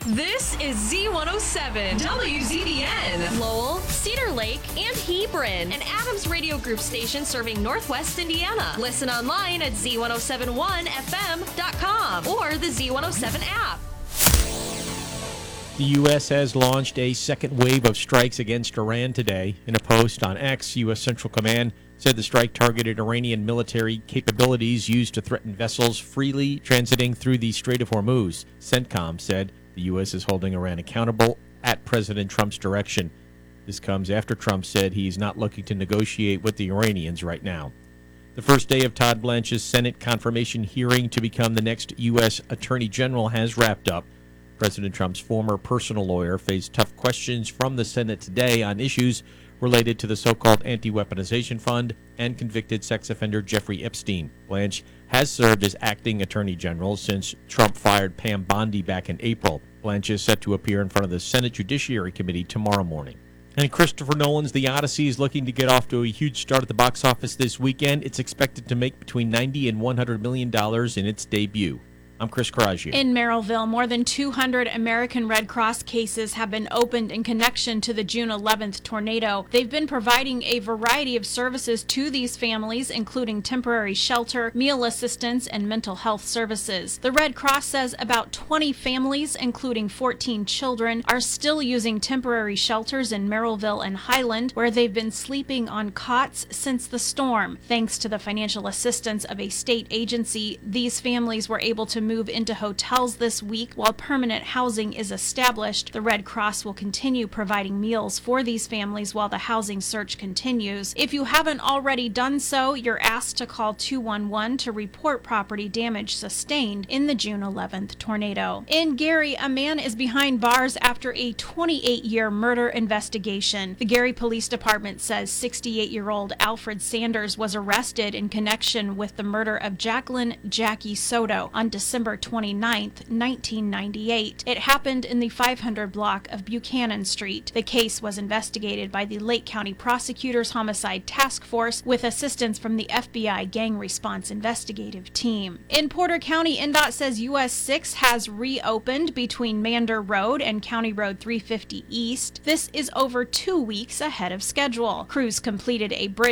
This is Z107, WZBN, Lowell, Cedar Lake, and Hebron, an Adams Radio Group station serving Northwest Indiana. Listen online at Z1071FM.com or the Z107 app. The U.S. has launched a second wave of strikes against Iran today. In a post on X, U.S. Central Command said the strike targeted Iranian military capabilities used to threaten vessels freely transiting through the Strait of Hormuz. CENTCOM said the U.S. is holding Iran accountable at President Trump's direction. This comes after Trump said he's not looking to negotiate with the Iranians right now. The first day of Todd Blanche's Senate confirmation hearing to become the next U.S. Attorney General has wrapped up. President Trump's former personal lawyer faced tough questions from the Senate today on issues related to the so-called anti-weaponization fund and convicted sex offender Jeffrey Epstein. Blanche has served as acting attorney general since Trump fired Pam Bondi back in April. Blanche is set to appear in front of the Senate Judiciary Committee tomorrow morning. And Christopher Nolan's The Odyssey is looking to get off to a huge start at the box office this weekend. It's expected to make between $90 and $100 million in its debut. I'm Chris Coraggio. In Merrillville, more than 200 American Red Cross cases have been opened in connection to the June 11th tornado. They've been providing a variety of services to these families, including temporary shelter, meal assistance, and mental health services. The Red Cross says about 20 families, including 14 children, are still using temporary shelters in Merrillville and Highland, where they've been sleeping on cots since the storm. Thanks to the financial assistance of a state agency, these families were able to move into hotels this week while permanent housing is established. The Red Cross will continue providing meals for these families while the housing search continues. If you haven't already done so, you're asked to call 211 to report property damage sustained in the June 11th tornado. In Gary, a man is behind bars after a 28-year murder investigation. The Gary Police Department says 68-year-old Alfred Sanders was arrested in connection with the murder of Jacqueline Jackie Soto on December 29, 1998. It happened in the 500 block of Buchanan Street. The case was investigated by the Lake County Prosecutor's Homicide Task Force with assistance from the FBI Gang Response Investigative Team. In Porter County, NDOT says US 6 has reopened between Mander Road and County Road 350 East. This is over 2 weeks ahead of schedule. Crews completed a bridge